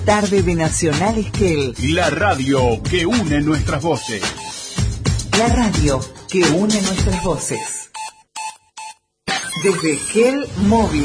Tarde de Nacional Esquel. La radio que une nuestras voces. La radio que une nuestras voces. Desde Esquel Móvil.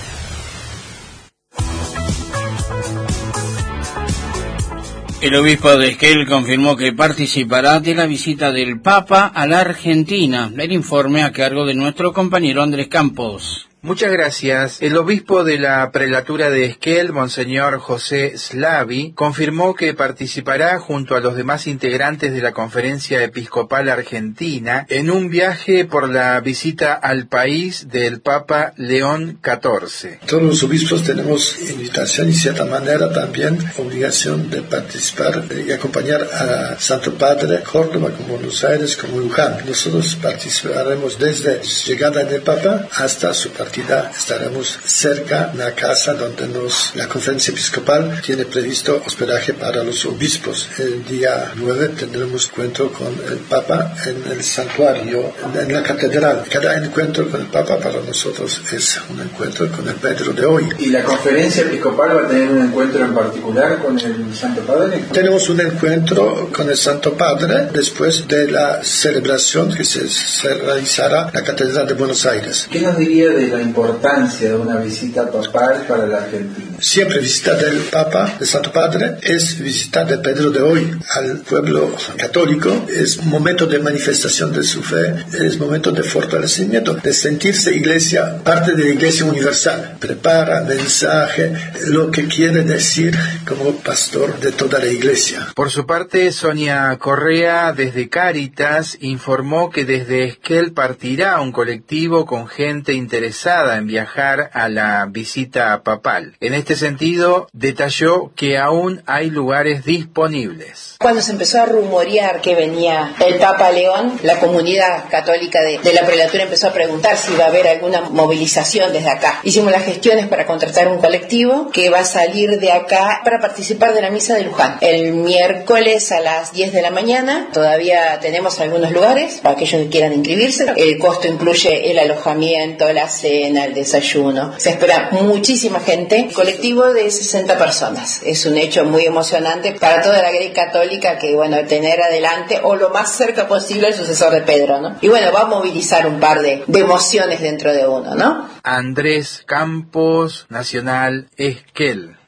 El obispo de Esquel confirmó que participará de la visita del Papa a la Argentina. El informe a cargo de nuestro compañero Andrés Campos. Muchas gracias. El obispo de la prelatura de Esquel, Monseñor José Slavi, confirmó que participará junto a los demás integrantes de la Conferencia Episcopal Argentina en un viaje por la visita al país del Papa León XIV. Todos los obispos tenemos invitación y de cierta manera también obligación de participar y acompañar a Santo Padre Córdoba, como Buenos Aires, como Luján. Nosotros participaremos desde su llegada del Papa hasta su partida. Estaremos cerca de la casa donde la Conferencia Episcopal tiene previsto hospedaje para los obispos. El día 9 tendremos encuentro con el Papa en el santuario, en la catedral. Cada encuentro con el Papa para nosotros es un encuentro con el Pedro de hoy. ¿Y la Conferencia Episcopal va a tener un encuentro en particular con el Santo Padre? Tenemos un encuentro con el Santo Padre después de la celebración que se realizará en la Catedral de Buenos Aires. ¿Qué nos diría de la importancia de una visita papal para la Argentina? Siempre visita del Papa, del Santo Padre, es visita de Pedro de hoy al pueblo católico, es un momento de manifestación de su fe, es momento de fortalecimiento, de sentirse iglesia, parte de la iglesia universal. Prepara mensaje, lo que quiere decir como pastor de toda la iglesia. Por su parte, Sonia Correa, desde Cáritas, informó que desde Esquel partirá un colectivo con gente interesada en viajar a la visita papal. En este sentido, detalló que aún hay lugares disponibles. Cuando se empezó a rumorear que venía el Papa León, la comunidad católica de la prelatura empezó a preguntar si iba a haber alguna movilización desde acá. Hicimos las gestiones para contratar un colectivo que va a salir de acá para participar de la misa de Luján. El miércoles a las 10 de la mañana, todavía tenemos algunos lugares para aquellos que quieran inscribirse. El costo incluye el alojamiento, la cena, el desayuno. Se espera muchísima gente. Colectivo de 60 personas. Es un hecho muy emocionante para toda la Iglesia católica que, tener adelante o lo más cerca posible el sucesor de Pedro, ¿no? Y va a movilizar un par de emociones dentro de uno, ¿no? Andrés Campos, Nacional Esquel.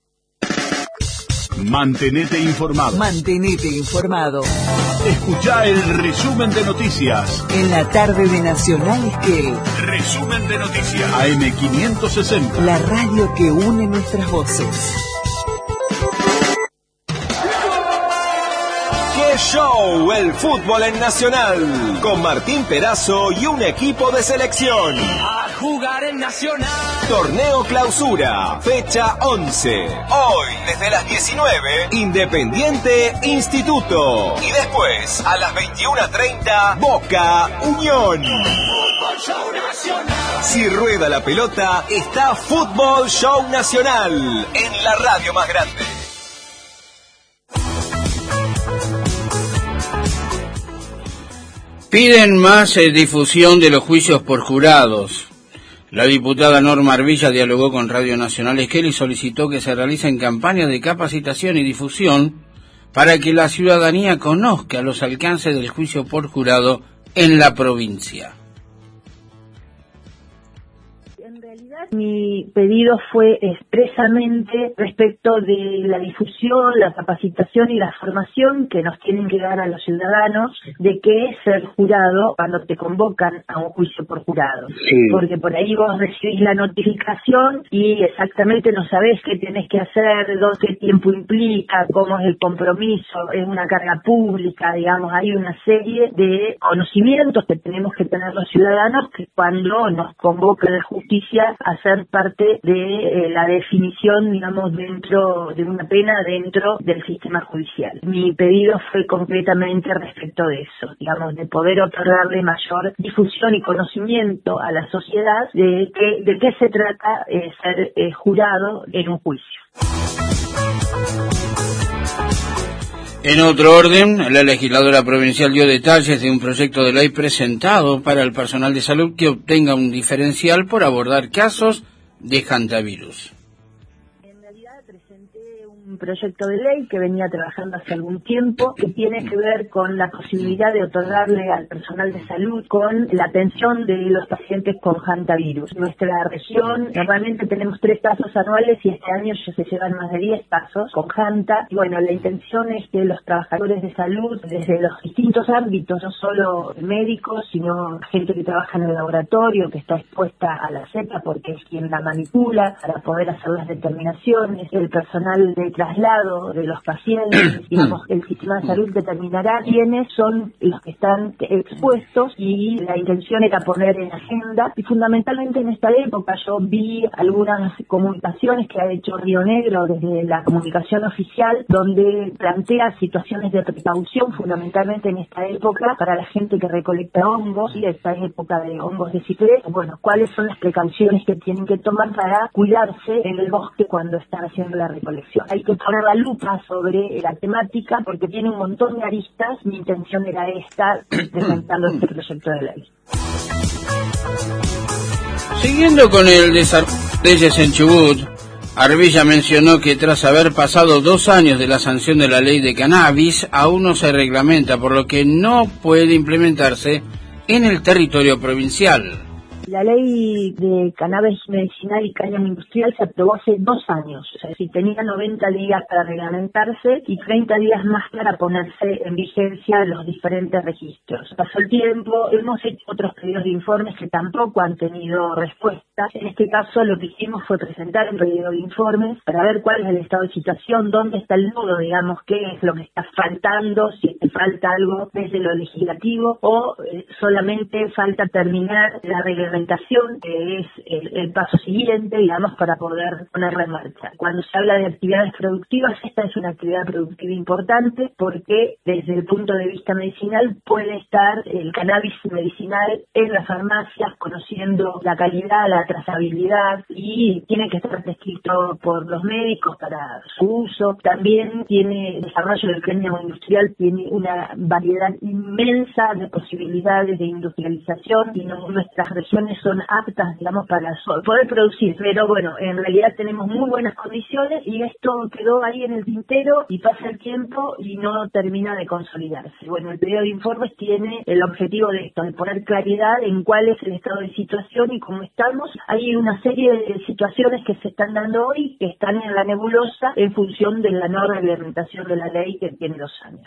Mantenete informado. Mantenete informado. Escuchá el resumen de noticias. En la tarde de Nacional Esquel. Resumen de noticias. AM560. La radio que une nuestras voces. ¡Qué show! El fútbol en Nacional. Con Martín Perazo y un equipo de selección. A jugar en Nacional. Torneo Clausura, fecha 11. Hoy, desde las 19, Independiente Instituto. Y después, a las 21:30, Boca Unión. Fútbol Show Nacional. Si rueda la pelota, está Fútbol Show Nacional. En la radio más grande. Piden más difusión de los juicios por jurados. La diputada Norma Arvilla dialogó con Radio Nacional Esquel y solicitó que se realicen campañas de capacitación y difusión para que la ciudadanía conozca los alcances del juicio por jurado en la provincia. Mi pedido fue expresamente respecto de la difusión, la capacitación y la formación que nos tienen que dar a los ciudadanos de qué es ser jurado cuando te convocan a un juicio por jurado. Sí. Porque por ahí vos recibís la notificación y exactamente no sabés qué tenés que hacer, qué tiempo implica, cómo es el compromiso, es una carga pública, hay una serie de conocimientos que tenemos que tener los ciudadanos que cuando nos convoca la justicia a ser parte de la definición, dentro de una pena dentro del sistema judicial. Mi pedido fue completamente respecto de eso, de poder otorgarle mayor difusión y conocimiento a la sociedad de qué se trata ser jurado en un juicio. En otro orden, la legisladora provincial dio detalles de un proyecto de ley presentado para el personal de salud que obtenga un diferencial por abordar casos de hantavirus. En realidad presenté un un proyecto de ley que venía trabajando hace algún tiempo, que tiene que ver con la posibilidad de otorgarle al personal de salud con la atención de los pacientes con hantavirus. Nuestra región, normalmente tenemos 3 casos anuales y este año ya se llevan más de 10 casos con hanta. Y bueno, la intención es que los trabajadores de salud, desde los distintos ámbitos, no solo médicos, sino gente que trabaja en el laboratorio, que está expuesta a la cepa porque es quien la manipula para poder hacer las determinaciones, el personal de traslado de los pacientes, digamos, el sistema de salud determinará quiénes son los que están expuestos, y la intención era poner en agenda. Y fundamentalmente en esta época yo vi algunas comunicaciones que ha hecho Río Negro desde la comunicación oficial, donde plantea situaciones de precaución fundamentalmente en esta época para la gente que recolecta hongos, y esta época de hongos de ciprés. Bueno, cuáles son las precauciones que tienen que tomar para cuidarse en el bosque cuando están haciendo la recolección. Hay que poner la lupa sobre la temática porque tiene un montón de aristas. Mi intención era esta, presentando este proyecto de ley. Siguiendo con el desarrollo de leyes en Chubut, Arbilla mencionó que tras haber pasado 2 años de la sanción de la ley de cannabis, aún no se reglamenta, por lo que no puede implementarse en el territorio provincial. La ley de cannabis medicinal y cáñamo industrial se aprobó hace 2 años. O sea, si tenía 90 días para reglamentarse y 30 días más para ponerse en vigencia los diferentes registros. Pasó el tiempo, hemos hecho otros pedidos de informes que tampoco han tenido respuesta. En este caso lo que hicimos fue presentar un pedido de informes para ver cuál es el estado de situación, dónde está el nudo, digamos, qué es lo que está faltando, si te falta algo desde lo legislativo o solamente falta terminar la reglamentación, que es el paso siguiente, digamos, para poder ponerla en marcha. Cuando se habla de actividades productivas, esta es una actividad productiva importante porque desde el punto de vista medicinal puede estar el cannabis medicinal en las farmacias, conociendo la calidad, la trazabilidad, y tiene que estar prescrito por los médicos para su uso. También tiene desarrollo del cáñamo industrial, tiene una variedad inmensa de posibilidades de industrialización y nuestras regiones son aptas, digamos, para poder producir, pero bueno, en realidad tenemos muy buenas condiciones y esto quedó ahí en el tintero y pasa el tiempo y no termina de consolidarse. Bueno, el pedido de informes tiene el objetivo de esto, de poner claridad en cuál es el estado de situación y cómo estamos. Hay una serie de situaciones que se están dando hoy que están en la nebulosa en función de la no reglamentación de la ley que tiene 2 años.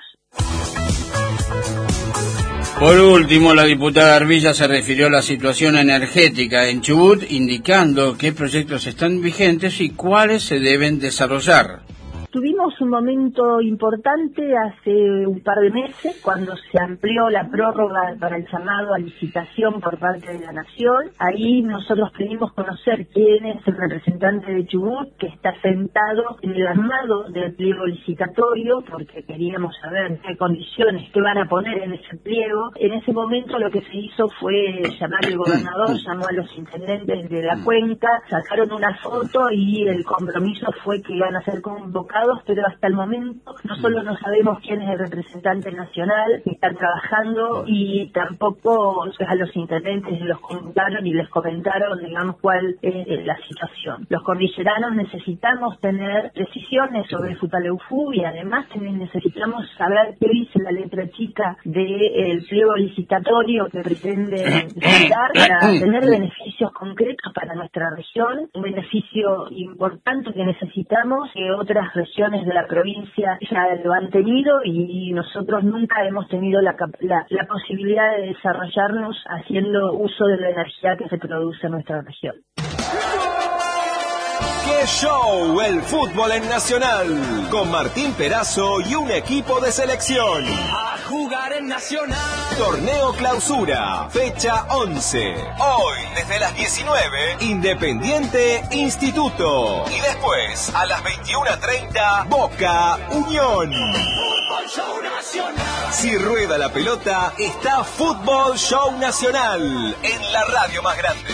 Por último, la diputada Arbilla se refirió a la situación energética en Chubut, indicando qué proyectos están vigentes y cuáles se deben desarrollar. Tuvimos un momento importante hace un par de meses cuando se amplió la prórroga para el llamado a licitación por parte de la Nación. Ahí nosotros pedimos conocer quién es el representante de Chubut que está sentado en el armado del pliego licitatorio, porque queríamos saber qué condiciones, qué van a poner en ese pliego. En ese momento lo que se hizo fue llamar al gobernador, llamó a los intendentes de la cuenca, sacaron una foto y el compromiso fue que iban a ser convocados, pero hasta el momento no solo no sabemos quién es el representante nacional que está trabajando y tampoco a los intendentes los convocaron y les comentaron, digamos, cuál es la situación. Los cordilleranos necesitamos tener decisiones sobre Futaleufú y además también necesitamos saber qué dice la letra chica del pliego licitatorio que pretende licitar para tener beneficios concretos para nuestra región, un beneficio importante que necesitamos que otras regiones de la provincia ya lo han tenido y nosotros nunca hemos tenido la posibilidad de desarrollarnos haciendo uso de la energía que se produce en nuestra región. ¡Qué show! El fútbol en Nacional, con Martín Perazo y un equipo de selección. A jugar en Nacional. Torneo Clausura, fecha 11. Hoy, desde las 19, Independiente Instituto. Y después, a las 21:30, Boca Unión. Fútbol Show Nacional. Si rueda la pelota, está Fútbol Show Nacional, en la radio más grande.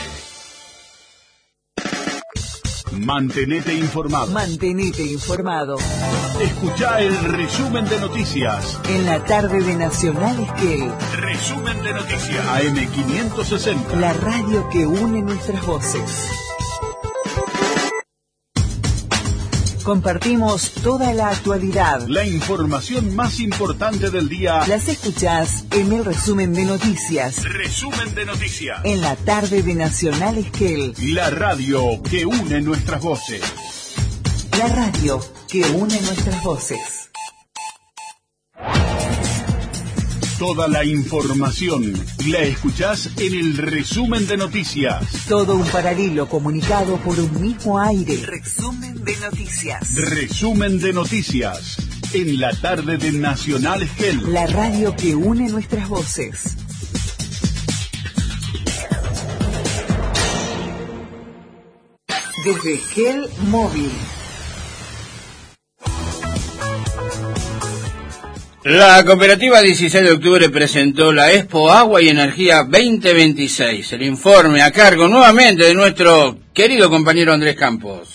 Mantenete informado. Mantenete informado. Escuchá el resumen de noticias. En la tarde de Nacional Esquel. Resumen de noticias. AM560. La radio que une nuestras voces. Compartimos toda la actualidad. La información más importante del día. Las escuchás en el resumen de noticias. Resumen de noticias. En la tarde de Nacional Esquel. La radio que une nuestras voces. La radio que une nuestras voces. Toda la información la escuchás en el resumen de noticias. Todo un paralelo comunicado por un mismo aire. Resumen de noticias. Resumen de noticias. En la tarde de Nacional Esquel. La radio que une nuestras voces. Desde Esquel Móvil. La cooperativa 16 de octubre presentó la Expo Agua y Energía 2026. El informe a cargo nuevamente de nuestro querido compañero Andrés Campos.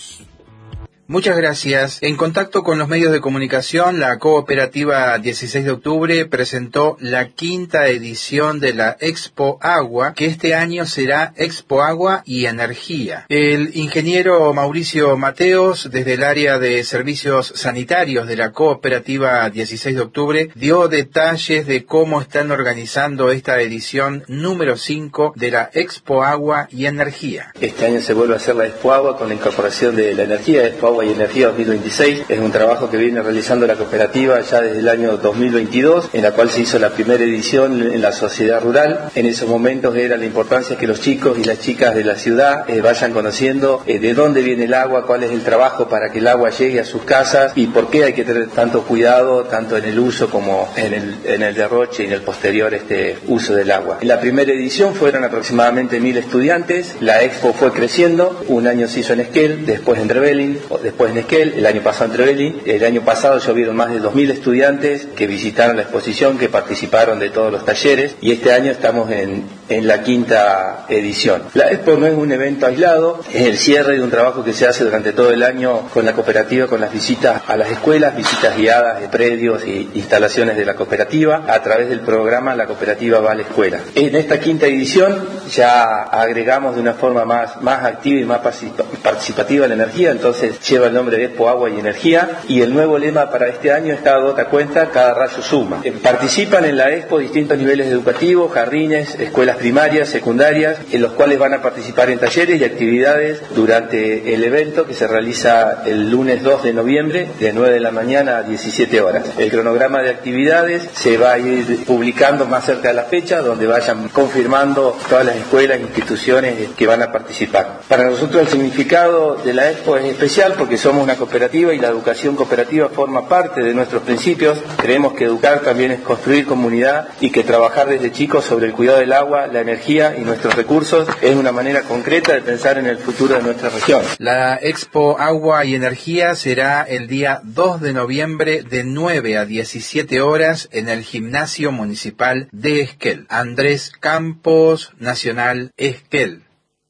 Muchas gracias. En contacto con los medios de comunicación, la cooperativa 16 de octubre presentó la 5ª edición de la Expo Agua, que este año será Expo Agua y Energía. El ingeniero Mauricio Mateos, desde el área de servicios sanitarios de la cooperativa 16 de octubre, dio detalles de cómo están organizando esta edición número 5 de la Expo Agua y Energía. Este año se vuelve a hacer la Expo Agua con la incorporación de la energía, Expo Agua y Energía 2026. Es un trabajo que viene realizando la cooperativa ya desde el año 2022, en la cual se hizo la primera edición en la sociedad rural. En esos momentos era la importancia que los chicos y las chicas de la ciudad vayan conociendo de dónde viene el agua, cuál es el trabajo para que el agua llegue a sus casas y por qué hay que tener tanto cuidado, tanto en el uso como en el derroche y en el posterior uso del agua. En la primera edición fueron aproximadamente 1000 estudiantes. La expo fue creciendo. Un año se hizo en Esquel, después en Trevelin, después en Esquel, el año pasado en Trevelin. El año pasado ya hubieron más de 2000 estudiantes que visitaron la exposición, que participaron de todos los talleres, y este año estamos en la 5ª edición. La expo no es un evento aislado, es el cierre de un trabajo que se hace durante todo el año con la cooperativa, con las visitas a las escuelas, visitas guiadas de predios e instalaciones de la cooperativa. A través del programa La Cooperativa va a la escuela. En esta 5ª edición ya agregamos de una forma más activa y más participativa la energía, entonces lleva el nombre de Expo Agua y Energía, y el nuevo lema para este año es cada gota cuenta, cada rayo suma. Participan en la expo distintos niveles educativos, jardines, escuelas primarias, secundarias, en los cuales van a participar en talleres y actividades durante el evento que se realiza el lunes 2 de noviembre de 9 de la mañana a 17 horas. El cronograma de actividades se va a ir publicando más cerca de la fecha, donde vayan confirmando todas las escuelas e instituciones que van a participar. Para nosotros el significado de la expo es especial porque somos una cooperativa y la educación cooperativa forma parte de nuestros principios. Creemos que educar también es construir comunidad y que trabajar desde chicos sobre el cuidado del agua, la energía y nuestros recursos es una manera concreta de pensar en el futuro de nuestra región. La Expo Agua y Energía será el día 2 de noviembre de 9 a 17 horas en el Gimnasio Municipal de Esquel. Andrés Campos, Nacional Esquel.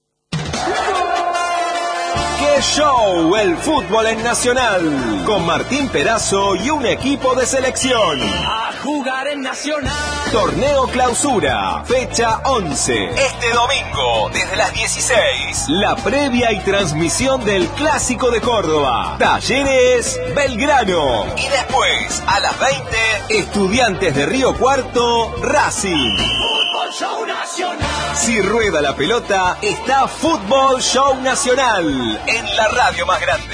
¡Qué show! El fútbol en Nacional, con Martín Perazo y un equipo de selección. A jugar en Nacional. Torneo Clausura, fecha 11. Este domingo, desde las 16. La previa y transmisión del Clásico de Córdoba. Talleres Belgrano. Y después, a las 20, Estudiantes de Río Cuarto, Racing. Fútbol Show Nacional. Si rueda la pelota, está Fútbol Show Nacional en la radio más grande.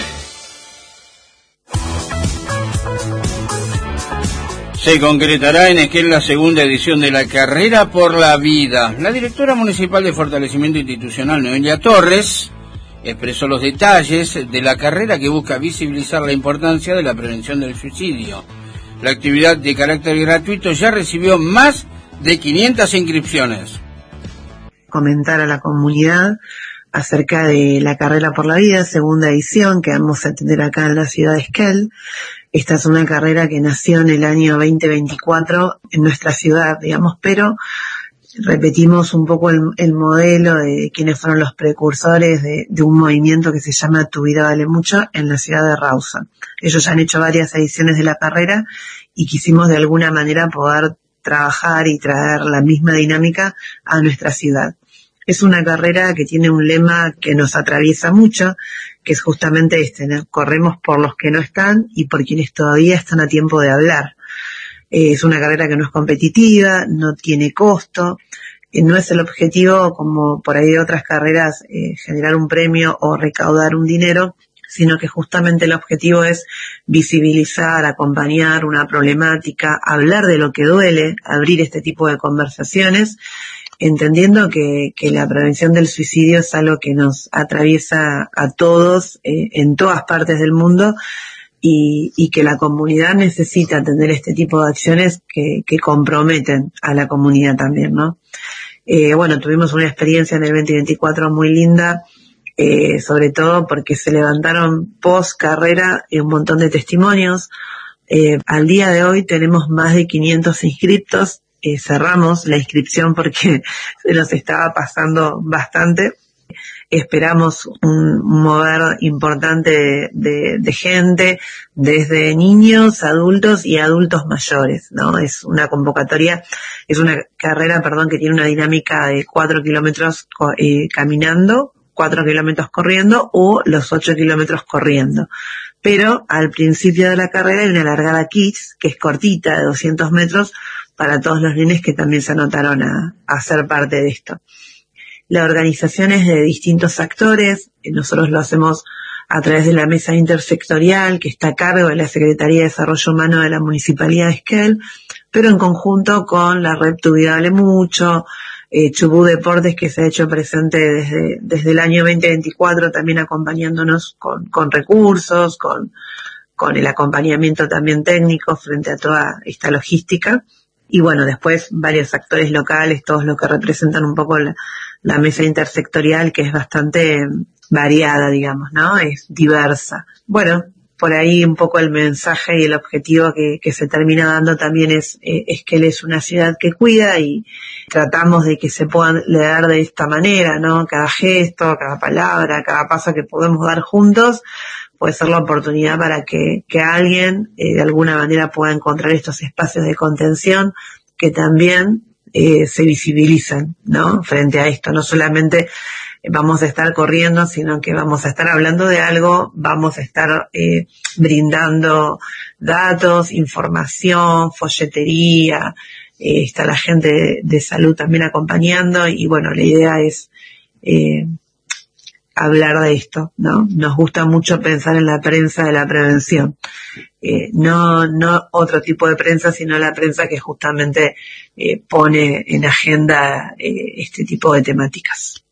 Se concretará en Esquel la 2ª edición de la Carrera por la Vida. La directora municipal de Fortalecimiento Institucional, Noelia Torres, expresó los detalles de la carrera que busca visibilizar la importancia de la prevención del suicidio. La actividad de carácter gratuito ya recibió más de 500 inscripciones. Comentar a la comunidad acerca de la Carrera por la Vida, 2ª edición, que vamos a tener acá en la ciudad de Esquel. Esta es una carrera que nació en el año 2024 en nuestra ciudad, digamos, pero repetimos un poco el modelo de quienes fueron los precursores de un movimiento que se llama Tu Vida Vale Mucho en la ciudad de Rawson. Ellos ya han hecho varias ediciones de la carrera y quisimos de alguna manera poder trabajar y traer la misma dinámica a nuestra ciudad. Es una carrera que tiene un lema que nos atraviesa mucho, que es justamente este, ¿no? Corremos por los que no están y por quienes todavía están a tiempo de hablar. Es una carrera que no es competitiva, no tiene costo, no es el objetivo, como por ahí de otras carreras, generar un premio o recaudar un dinero, sino que justamente el objetivo es visibilizar, acompañar una problemática, hablar de lo que duele, abrir este tipo de conversaciones, entendiendo que la prevención del suicidio es algo que nos atraviesa a todos, en todas partes del mundo, y que la comunidad necesita tener este tipo de acciones que comprometen a la comunidad también, ¿no? Bueno, tuvimos una experiencia en el 2024 muy linda, sobre todo porque se levantaron post carrera un montón de testimonios. Al día de hoy tenemos más de 500 inscriptos. Cerramos la inscripción porque se nos estaba pasando bastante. Esperamos un mover importante de gente, desde niños, adultos y adultos mayores, ¿no? Es una carrera, que tiene una dinámica de 4 kilómetros caminando, 4 kilómetros corriendo o los 8 kilómetros corriendo. Pero al principio de la carrera hay una largada kids, que es cortita, de 200 metros, para todos los nenes que también se anotaron a ser parte de esto. La organización es de distintos actores, nosotros lo hacemos a través de la mesa intersectorial que está a cargo de la Secretaría de Desarrollo Humano de la Municipalidad de Esquel, pero en conjunto con la Red Tu Vida Vale Mucho, Chubut Deportes, que se ha hecho presente desde el año 2024, también acompañándonos con recursos, con el acompañamiento también técnico frente a toda esta logística. Y bueno, después varios actores locales, todos los que representan un poco la mesa intersectorial, que es bastante variada, digamos, ¿no? Es diversa. Bueno, por ahí un poco el mensaje y el objetivo que se termina dando también es que él es una ciudad que cuida, y tratamos de que se puedan leer de esta manera, ¿no? Cada gesto, cada palabra, cada paso que podemos dar juntos puede ser la oportunidad para que alguien de alguna manera pueda encontrar estos espacios de contención que también se visibilizan, ¿no? Frente a esto, no solamente vamos a estar corriendo, sino que vamos a estar hablando de algo, vamos a estar brindando datos, información, folletería, está la gente de salud también acompañando, y bueno, la idea es hablar de esto, ¿no? Nos gusta mucho pensar en la prensa de la prevención, no otro tipo de prensa, sino la prensa que justamente pone en agenda este tipo de temáticas.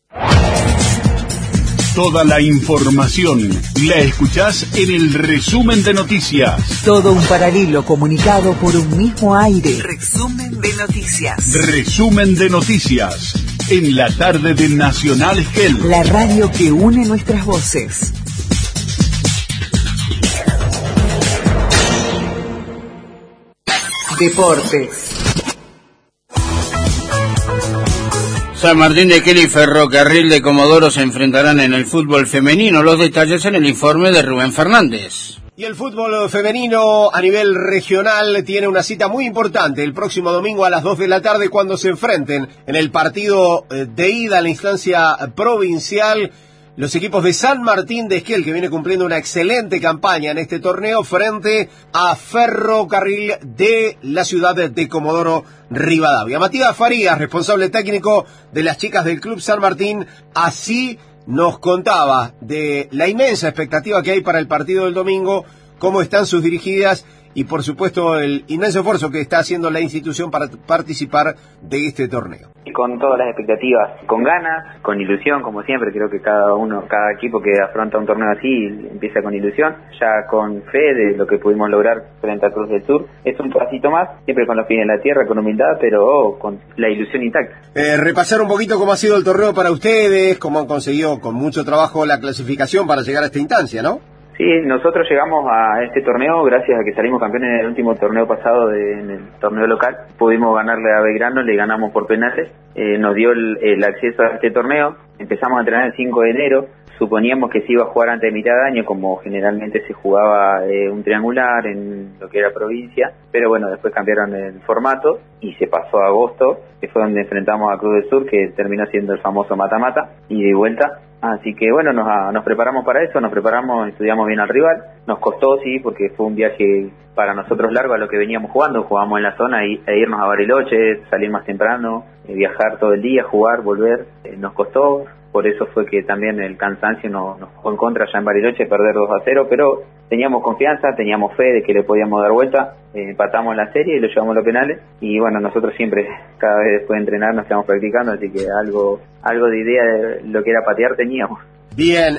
Toda la información la escuchás en el resumen de noticias. Todo un paralelo comunicado por un mismo aire. Resumen de noticias. Resumen de noticias. En la tarde de Nacional Esquel. La radio que une nuestras voces. Deportes. San Martín de Esquel y Ferrocarril de Comodoro se enfrentarán en el fútbol femenino. Los detalles en el informe de Rubén Fernández. Y el fútbol femenino a nivel regional tiene una cita muy importante el próximo domingo a las 2 de la tarde, cuando se enfrenten en el partido de ida a la instancia provincial los equipos de San Martín de Esquel, que viene cumpliendo una excelente campaña en este torneo, frente a Ferrocarril de la ciudad de Comodoro Rivadavia. Matías Farías, responsable técnico de las chicas del Club San Martín, así nos contaba de la inmensa expectativa que hay para el partido del domingo, cómo están sus dirigidas y por supuesto el inmenso esfuerzo que está haciendo la institución para participar de este torneo. Con todas las expectativas, con ganas, con ilusión, como siempre. Creo que cada equipo que afronta un torneo así empieza con ilusión, ya con fe de lo que pudimos lograr frente a Cruz del Sur. Es un pasito más, siempre con los pies en la tierra, con humildad, pero con la ilusión intacta. Repasar un poquito cómo ha sido el torneo para ustedes, cómo han conseguido con mucho trabajo la clasificación para llegar a esta instancia, ¿no? Sí, nosotros llegamos a este torneo gracias a que salimos campeones en el último torneo pasado, en el torneo local. Pudimos ganarle a Belgrano, le ganamos por penales, nos dio el acceso a este torneo. Empezamos a entrenar el 5 de enero, suponíamos que se iba a jugar antes de mitad de año, como generalmente se jugaba un triangular en lo que era provincia, pero bueno, después cambiaron el formato y se pasó a agosto, que fue donde enfrentamos a Cruz del Sur, que terminó siendo el famoso mata-mata, y de vuelta. Así que bueno, nos preparamos para eso, estudiamos bien al rival. Nos costó, sí, porque fue un viaje para nosotros largo a lo que veníamos jugando. Jugábamos en la zona e irnos a Bariloche, salir más temprano, viajar todo el día, jugar, volver. Nos costó, por eso fue que también el cansancio nos jugó en contra ya en Bariloche, perder 2-0, pero teníamos confianza, teníamos fe de que le podíamos dar vuelta. Empatamos la serie y lo llevamos a los penales. Y bueno, nosotros siempre, cada vez después de entrenar, nos estamos practicando, así que algo de idea de lo que era patear teníamos. Bien,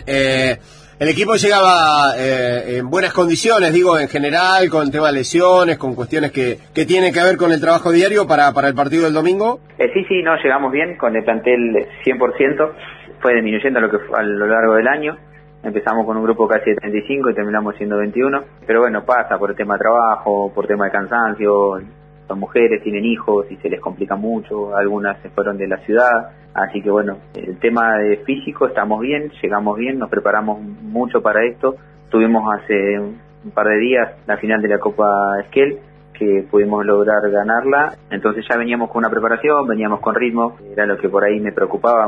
el equipo llegaba en buenas condiciones, digo, en general, con tema de lesiones, con cuestiones que tienen que ver con el trabajo diario para el partido del domingo. Sí, no, llegamos bien, con el plantel 100%, fue disminuyendo a lo largo del año. Empezamos con un grupo casi de 35 y terminamos siendo 21, pero bueno, pasa por el tema de trabajo, por tema de cansancio. Son mujeres, tienen hijos y se les complica mucho, algunas se fueron de la ciudad, así que bueno, el tema de físico estamos bien, llegamos bien, nos preparamos mucho para esto. Tuvimos hace un par de días la final de la Copa Esquel, que pudimos lograr ganarla, entonces ya veníamos con una preparación, veníamos con ritmo, era lo que por ahí me preocupaba,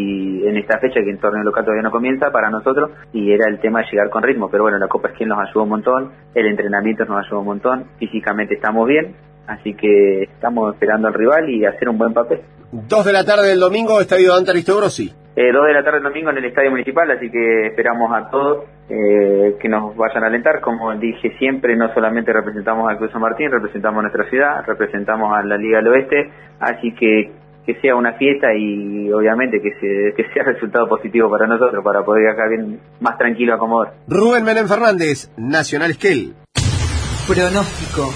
y en esta fecha que el torneo local todavía no comienza para nosotros, y era el tema de llegar con ritmo, pero bueno, la Copa Esquel nos ayudó un montón, el entrenamiento nos ayudó un montón, físicamente estamos bien, así que estamos esperando al rival y hacer un buen papel. 2 de la tarde del domingo, Estadio Dante Aristogorsi. 2 de la tarde del domingo en el Estadio Municipal, así que esperamos a todos que nos vayan a alentar. Como dije siempre, no solamente representamos al Cruz San Martín, representamos a nuestra ciudad, representamos a la Liga del Oeste, así que sea una fiesta y obviamente que sea resultado positivo para nosotros, para poder viajar bien más tranquilo a Comodoro. Rubén Menem Fernández, Nacional Esquel. Pronóstico.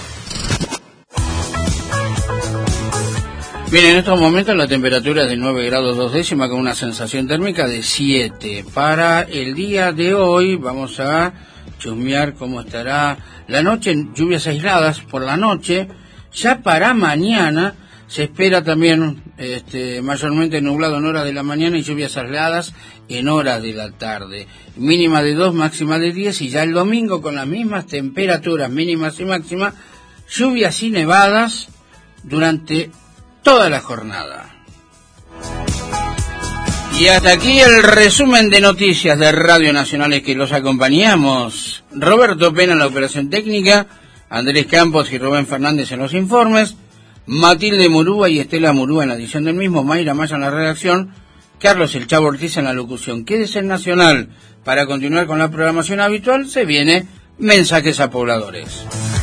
Bien, en estos momentos la temperatura es de 9 grados 2 décimas con una sensación térmica de 7. Para el día de hoy vamos a chusmear cómo estará la noche, lluvias aisladas por la noche. Ya para mañana se espera también mayormente nublado en horas de la mañana y lluvias aisladas en horas de la tarde. Mínima de 2, máxima de 10, y ya el domingo con las mismas temperaturas mínimas y máximas, lluvias y nevadas durante toda la jornada. Y hasta aquí el resumen de noticias de Radio Nacional, que los acompañamos. Roberto Pena en la operación técnica, Andrés Campos y Rubén Fernández en los informes, Matilde Murúa y Estela Murúa en la edición del mismo, Mayra Maya en la redacción, Carlos El Chavo Ortiz en la locución. Quédese en Nacional para continuar con la programación habitual. Se viene Mensajes a Pobladores.